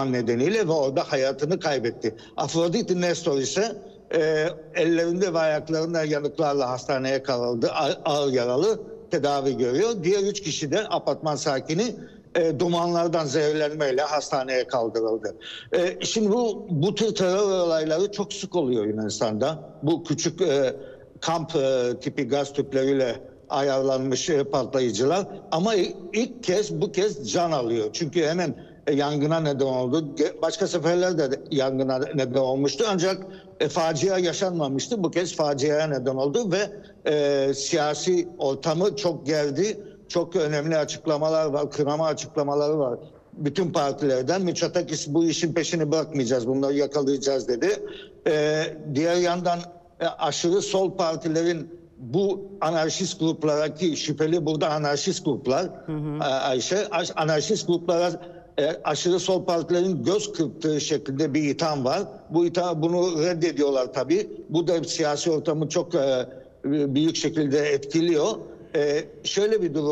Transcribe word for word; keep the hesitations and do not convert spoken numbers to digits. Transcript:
nedeniyle ve orada hayatını kaybetti. Afrodit Nestor ise e, ellerinde ve ayaklarında yanıklarla hastaneye kaldırıldı. Ağır, ağır yaralı, tedavi görüyor. Diğer üç kişi de apartman sakini e, dumanlardan zehirlenmeyle hastaneye kaldırıldı. E, şimdi bu bu tür terör olayları çok sık oluyor Yunanistan'da. Bu küçük e, kamp e, tipi gaz tüpleriyle ayarlanmış e, patlayıcılar. Ama ilk kez bu kez can alıyor. Çünkü hemen e, yangına neden oldu. Başka seferlerde de yangına neden olmuştu. Ancak e, facia yaşanmamıştı. Bu kez faciaya neden oldu ve e, siyasi ortamı çok gerdi. Çok önemli açıklamalar var, kınama açıklamaları var. Bütün partilerden Mitsotakis bu işin peşini bırakmayacağız, bunları yakalayacağız dedi. Ee, diğer yandan e, aşırı sol partilerin bu anarşist gruplara, ki şüpheli burada anarşist gruplar, hı hı. Ayşe, anarşist gruplara e, aşırı sol partilerin göz kırptığı şekilde bir itham var. Bu itham, bunu reddediyorlar tabii. Bu da siyasi ortamı çok e, büyük şekilde etkiliyor. E, şöyle bir durum